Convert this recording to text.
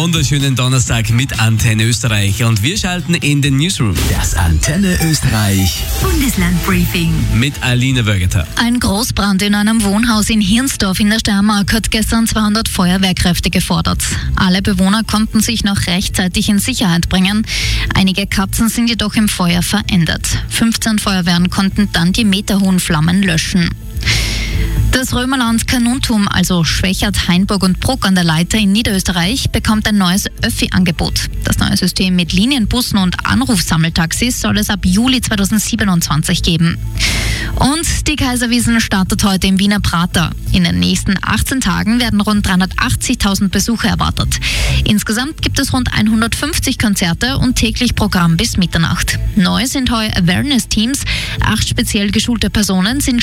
wunderschönen Donnerstag mit Antenne Österreich und wir schalten in den Newsroom. Das Antenne Österreich Bundesland-Briefing Mit Aline Wögeter. Ein Großbrand in einem Wohnhaus in Hirnsdorf in der Steiermark hat gestern 200 Feuerwehrkräfte gefordert. Alle Bewohner konnten sich noch rechtzeitig in Sicherheit bringen. Einige Katzen sind jedoch im Feuer verendet. 15 Feuerwehren konnten dann die meterhohen Flammen löschen. Das Römerland Kanuntum, also Schwächert, Hainburg und Bruck an der Leiter in Niederösterreich, bekommt ein neues Öffi-Angebot. Das neue System mit Linienbussen und Anrufsammeltaxis soll es ab Juli 2027 geben. Und die Kaiserwiesen startet heute im Wiener Prater. In den nächsten 18 Tagen werden rund 380.000 Besucher erwartet. Insgesamt gibt es rund 150 Konzerte und täglich Programm bis Mitternacht. Neu sind heuer Awareness-Teams. 8 speziell geschulte Personen sind